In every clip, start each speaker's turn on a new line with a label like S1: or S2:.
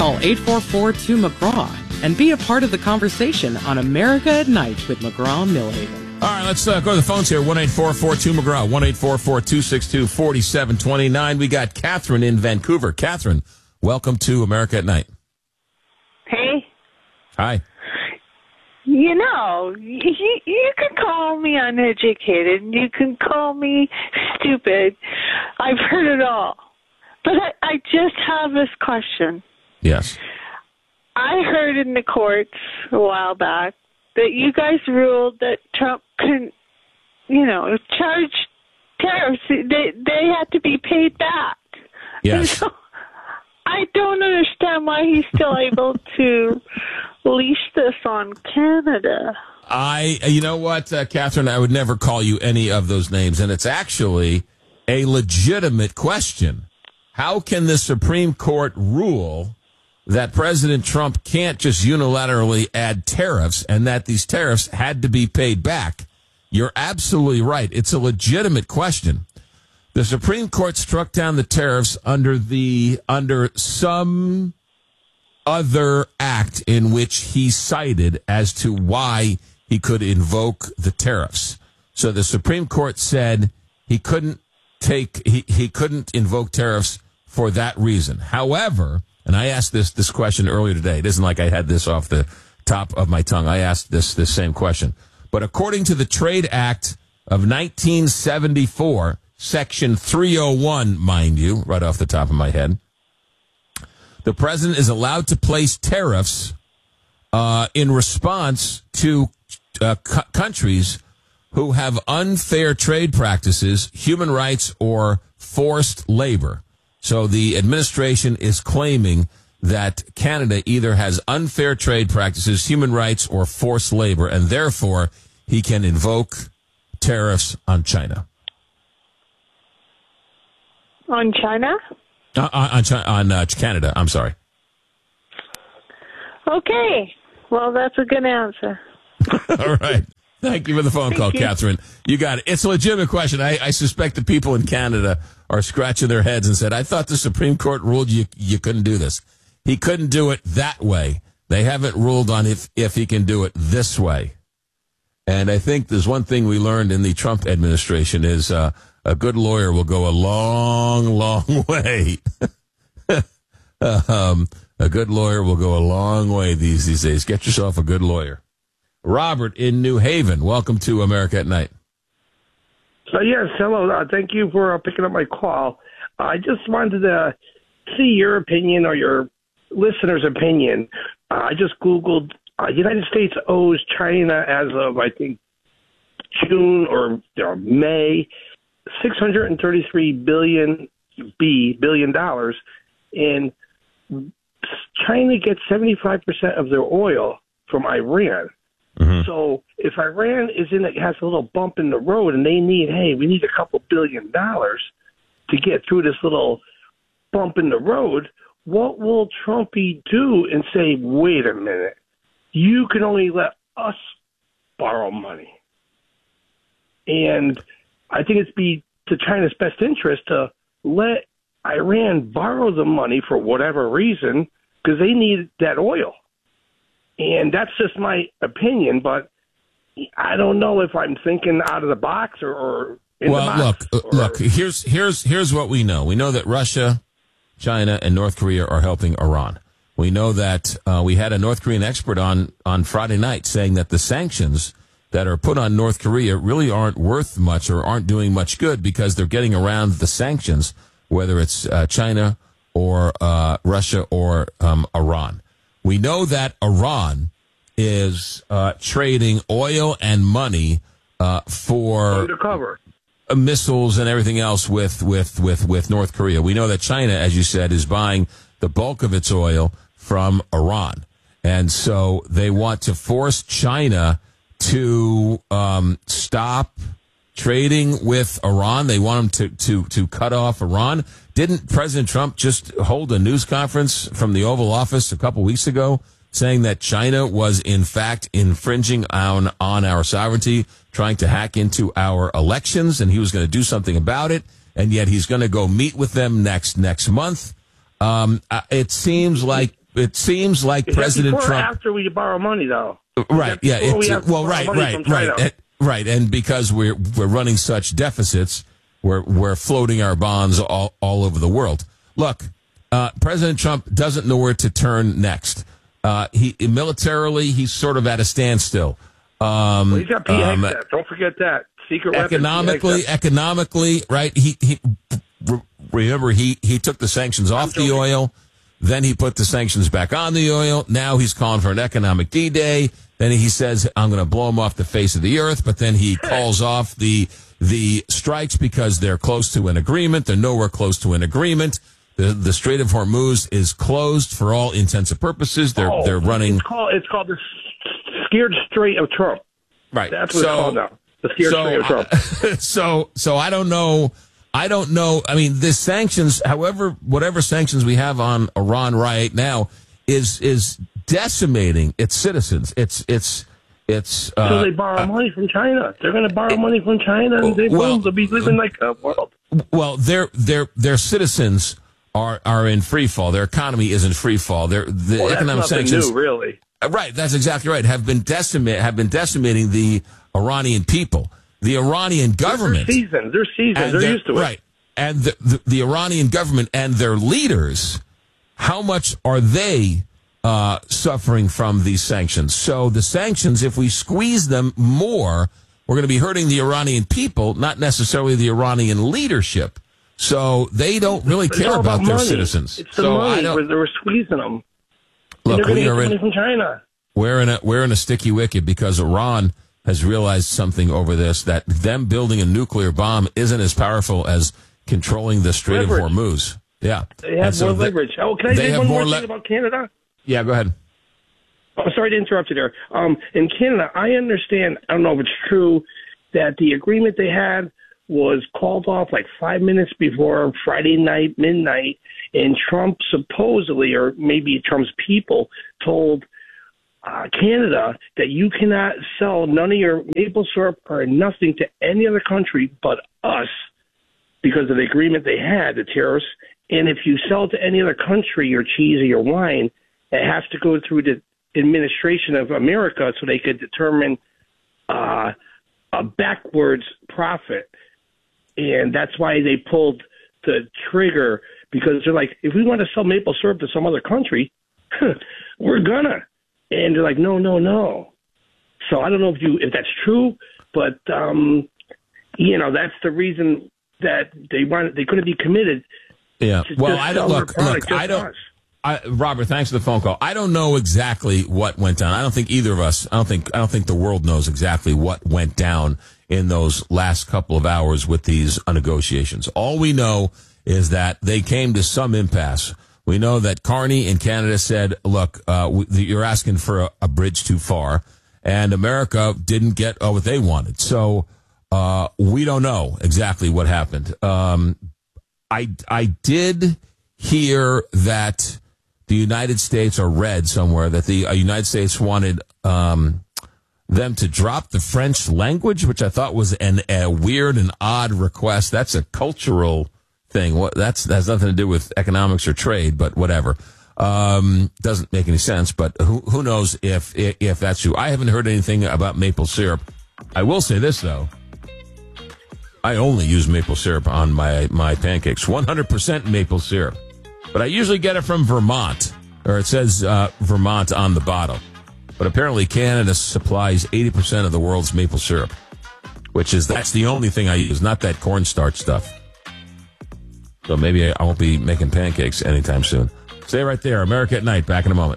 S1: Call 844-2-McGraw and be a part of the conversation on America at Night with McGraw-Millhaven.
S2: All right, let's go to the phones here. 1-844-2-McGraw, 1-844-262-4729. We got Catherine in Vancouver. Catherine, welcome to America at Night.
S3: Hey.
S2: Hi.
S3: You know, you can call me uneducated, and you can call me stupid. I've heard it all. But I just have this question.
S2: Yes. I
S3: heard in the courts a while back that you guys ruled that Trump couldn't, charge tariffs. They had to be paid back.
S2: Yes.
S3: So I don't understand why he's still able to leash this on Canada.
S2: You know what, Catherine, I would never call you any of those names, and it's actually a legitimate question. How can the Supreme Court rule that President Trump can't just unilaterally add tariffs and that these tariffs had to be paid back? You're absolutely right. It's a legitimate question. The Supreme Court struck down the tariffs under some other act in which he cited as to why he could invoke the tariffs. So the Supreme Court said he couldn't invoke tariffs for that reason. However, and I asked this question earlier today. It isn't like I had this off the top of my tongue. I asked this same question. But according to the Trade Act of 1974, Section 301, mind you, right off the top of my head, the president is allowed to place tariffs in response to countries who have unfair trade practices, human rights, or forced labor. So the administration is claiming that Canada either has unfair trade practices, human rights, or forced labor, and therefore he can invoke tariffs on China.
S3: On China?
S2: On Canada, I'm sorry.
S3: Okay. Well, that's a good answer.
S2: All right. Thank you for the phone call, Catherine. You got it. It's a legitimate question. I suspect the people in Canada are scratching their heads and said, I thought the Supreme Court ruled you couldn't do this. He couldn't do it that way. They haven't ruled on if he can do it this way. And I think there's one thing we learned in the Trump administration is a good lawyer will go a long, long way. A good lawyer will go a long way these days. Get yourself a good lawyer. Robert in New Haven, welcome to America at Night.
S4: Yes, hello. Thank you for picking up my call. I just wanted to see your opinion or your listeners' opinion. I just Googled United States owes China as of, I think, June or May, $633 billion, and China gets 75% of their oil from Iran. Mm-hmm. So if Iran has a little bump in the road and we need a couple $2 billion to get through this little bump in the road, what will Trumpy do and say, wait a minute, you can only let us borrow money? And I think it's to China's best interest to let Iran borrow the money for whatever reason because they need that oil. And that's just my opinion, but I don't know if I'm thinking out of the box or in the box.
S2: Look. Here's what we know. We know that Russia, China, and North Korea are helping Iran. We know that we had a North Korean expert on Friday night saying that the sanctions that are put on North Korea really aren't worth much or aren't doing much good because they're getting around the sanctions, whether it's China or Russia or Iran. We know that Iran is trading oil and money for
S4: undercover
S2: missiles and everything else with North Korea. We know that China, as you said, is buying the bulk of its oil from Iran. And so they want to force China to stop trading with Iran. They want them to cut off Iran. Didn't President Trump just hold a news conference from the Oval Office a couple weeks ago saying that China was, in fact, infringing on our sovereignty, trying to hack into our elections, and he was going to do something about it, and yet he's going to go meet with them next month? It seems like it seems like President
S4: before or
S2: Trump.
S4: after we borrow money, though.
S2: Right. Yeah. Right. Right. And because we're running such deficits, we're floating our bonds all over the world. Look, President Trump doesn't know where to turn next. Militarily, he's sort of at a standstill.
S4: He's got PX. Don't forget that secret
S2: economically, right? He remember he took the sanctions off the oil. Then he put the sanctions back on the oil. Now he's calling for an economic D-Day. Then he says, I'm going to blow them off the face of the earth. But then he calls off the strikes because they're close to an agreement. They're nowhere close to an agreement. The Strait of Hormuz is closed for all intents and purposes. They're running.
S4: It's called the Scared Strait of Trump.
S2: Right.
S4: That's what it's called now. The Scared Strait of Trump.
S2: So I don't know. I mean, the sanctions, whatever sanctions we have on Iran right now is decimating its citizens. So
S4: they borrow money from China. They're going to borrow money from China, and they'll be living like a world.
S2: Well, their citizens are in free fall. Their economy is in free fall. The economic sanctions,
S4: new, really.
S2: Right, that's exactly right. Have been decimating the Iranian people. The Iranian government.
S4: They're seasoned. They're used to it.
S2: Right. And the Iranian government and their leaders, how much are they suffering from these sanctions? So the sanctions, if we squeeze them more, we're going to be hurting the Iranian people, not necessarily the Iranian leadership. So they don't really care about their citizens.
S4: It's the money where they were squeezing them.
S2: Look,
S4: they're going to get money from China.
S2: We're in a sticky wicket because Iran has realized something over this, that them building a nuclear bomb isn't as powerful as controlling the Strait of Hormuz. Yeah.
S4: They have more leverage. Can I say one more thing about Canada?
S2: Yeah, go ahead.
S4: I'm sorry to interrupt you there. In Canada, I understand, I don't know if it's true, that the agreement they had was called off like 5 minutes before Friday night, midnight, and Trump supposedly, or maybe Trump's people, told Canada that you cannot sell none of your maple syrup or nothing to any other country but us because of the agreement they had, the tariffs. And if you sell to any other country your cheese or your wine, it has to go through the administration of America so they could determine a backwards profit. And that's why they pulled the trigger, because they're like, if we want to sell maple syrup to some other country, we're gonna. And they're like, no. So I don't know if that's true, but that's the reason that they couldn't be committed.
S2: Yeah. Well, I don't look. I don't. Robert, thanks for the phone call. I don't know exactly what went down. I don't think either of us. I don't think the world knows exactly what went down in those last couple of hours with these negotiations. All we know is that they came to some impasse. We know that Carney in Canada said, look, you're asking for a bridge too far, and America didn't get what they wanted. So we don't know exactly what happened. I did hear that the United States, or read somewhere, that the United States wanted them to drop the French language, which I thought was a weird and odd request. That's a cultural thing. That has nothing to do with economics or trade, but whatever. Doesn't make any sense, but who knows if that's true. I haven't heard anything about maple syrup. I will say this, though. I only use maple syrup on my pancakes. 100% maple syrup. But I usually get it from Vermont, or it says Vermont on the bottle. But apparently Canada supplies 80% of the world's maple syrup, that's the only thing I use, not that cornstarch stuff. So maybe I won't be making pancakes anytime soon. Stay right there. America at Night. Back in a moment.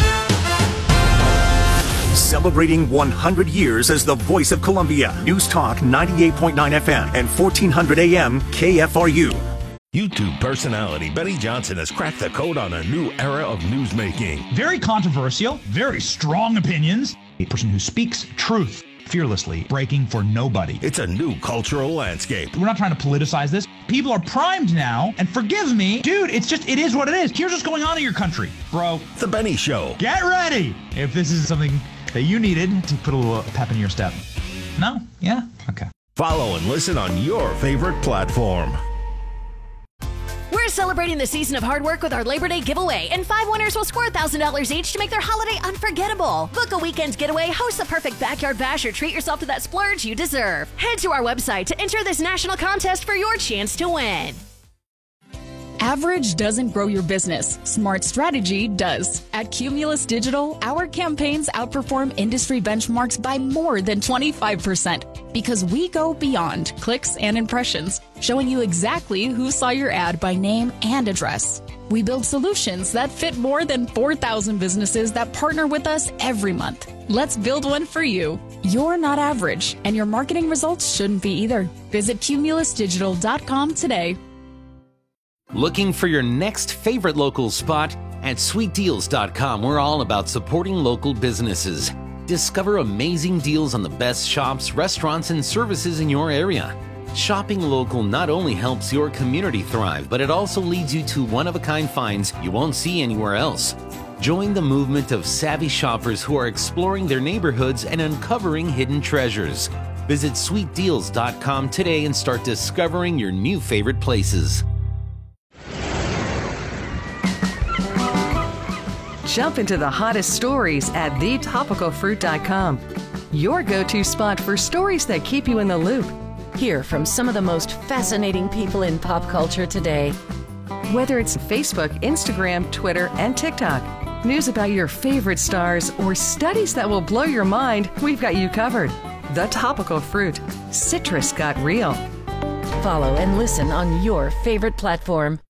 S5: Celebrating 100 years as the voice of Columbia. News Talk 98.9 FM and 1400 AM KFRU.
S6: YouTube personality Benny Johnson has cracked the code on a new era of newsmaking.
S7: Very controversial, very strong opinions. A person who speaks truth fearlessly, breaking for nobody.
S6: It's a new cultural landscape.
S7: We're not trying to politicize this. People are primed now, and forgive me, dude, it is what it is. Here's what's going on in your country, bro.
S6: The Benny Show.
S7: Get ready if this is something that you needed to put a little pep in your step. No? Yeah? Okay.
S6: Follow and listen on your favorite platform.
S8: We're We're celebrating the season of hard work with our Labor Day giveaway, and 5 winners will score $1,000 each to make their holiday unforgettable. Book a weekend getaway, host the perfect backyard bash, or treat yourself to that splurge you deserve. Head to our website to enter this national contest for your chance to win.
S9: Average doesn't grow your business. Smart strategy does. At Cumulus Digital, our campaigns outperform industry benchmarks by more than 25% because we go beyond clicks and impressions, showing you exactly who saw your ad by name and address. We build solutions that fit more than 4,000 businesses that partner with us every month. Let's build one for you. You're not average, and your marketing results shouldn't be either. Visit cumulusdigital.com today.
S10: Looking for your next favorite local spot? At sweetdeals.com, we're all about supporting local businesses. Discover amazing deals on the best shops, restaurants, and services in your area. Shopping local not only helps your community thrive, but it also leads you to one-of-a-kind finds you won't see anywhere else. Join the movement of savvy shoppers who are exploring their neighborhoods and uncovering hidden treasures. Visit sweetdeals.com today and start discovering your new favorite places.
S11: Jump into the hottest stories at thetopicalfruit.com. Your go-to spot for stories that keep you in the loop.
S12: Hear from some of the most fascinating people in pop culture today.
S11: Whether it's Facebook, Instagram, Twitter, and TikTok, news about your favorite stars, or studies that will blow your mind, we've got you covered. The Topical Fruit. Citrus got real.
S12: Follow and listen on your favorite platform.